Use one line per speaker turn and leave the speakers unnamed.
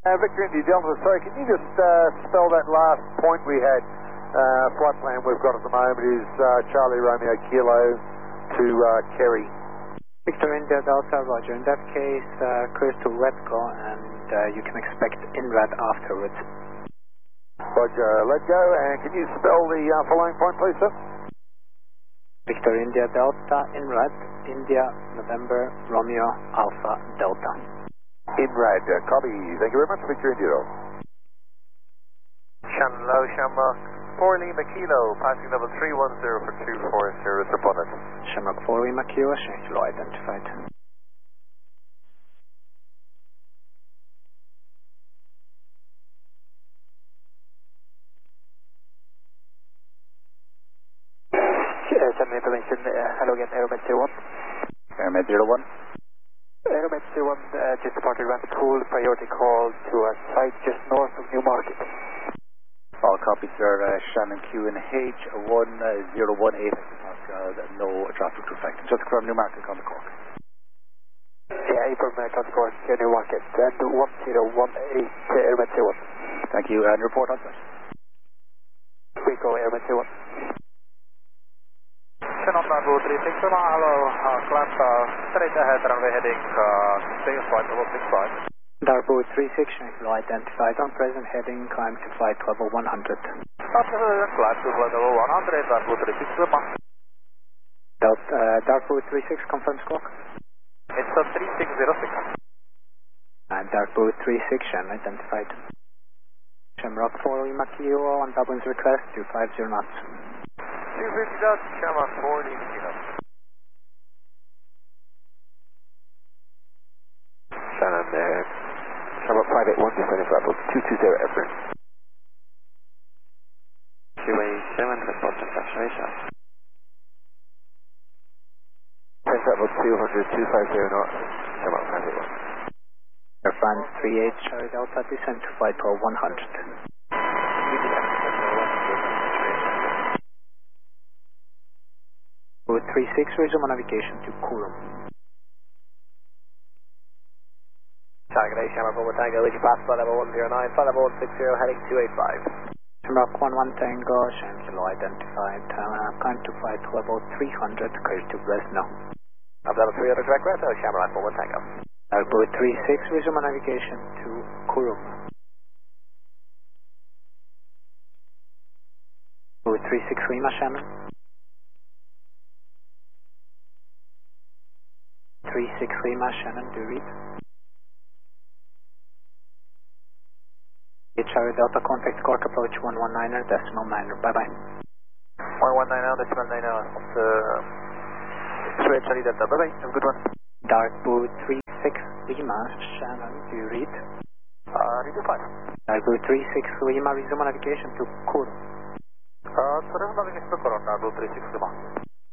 Victor India Delta, sorry, can you just spell that last point we had? Flight plan we've got at the moment is Charlie Romeo Kilo to Kerry.
Victor India Delta, roger. In that case, cruise to Letgo, and you can expect INRAD afterwards.
Roger, let go, and can you spell the following point, please, sir?
Victor India Delta, INRAD, India, November, Romeo, Alpha, Delta.
INRAD, copy. Thank you very much, Victor India.
Shannon Low, Shamrock 4 Lima Kilo, passing level 310 for 240, responded.
Shamrock 4 Lima Kilo, Kilo identified.
Some information, hello again, Aeromed 01.
Aeromed 01.
Aeromed 01, just departed rapid cool, priority call to a site just north of Newmarket.
All copies, sir. Shannon Q and H 1018 Pascal, no traffic to affect. Just from Newmarket on the Cork.
Yeah, from Cork to Newmarket, and 1018 Aeromed 01.
Thank you, and report on site.
Rico, Aeromed 01.
Shannon Darbo 36, hello, Atlanta, straight ahead, runway heading, stay flight level 65.
Darbo 36, Kilo identified, on present heading, climb to flight level 100.
Climb to flight level 100, Darbo 36, Lima.
Darbo 36, confirm squawk.
It's a 3606.
And Darbo 36, Shan identified. Shamrock 4 Lima Kilo, on Dublin's request, 250 knots.
250 knots, Shamrock 4 Lima Kilo.
Shannon, Shamrock 581, descending for level 220 airborne.
QA7, report to saturation.
Press level 200, 250 knots, Shamrock 581.
Air France 38, Charlie Delta, descend to flight level 100. 36, resume navigation to Coulomb.
Target A, Shamrock 1 Tango, lead you past flight level 109, flight level 160, heading 285.
Shamrock 11 Tango, Shan Kilo identified, climb to flight level 300, clear to Bresno.
Up level 300, direct red, Shamrock 1 Tango.
Darbo 36, resume navigation to Coulomb. 36 Lima, Shannon. 36 Lima, Shannon, do you read? Charlie Delta, contact Cork approach 119er, decimal 9er, bye-bye.
119er, decimal 9er, straight Charlie Delta, bye-bye, have a good one.
Darbo 36 Lima, Shannon, do you read?
Read the 5.
Darbo 36 Lima, resume navigation to Coulomb.
Resume navigation to Coulomb, Darbo 36 Lima.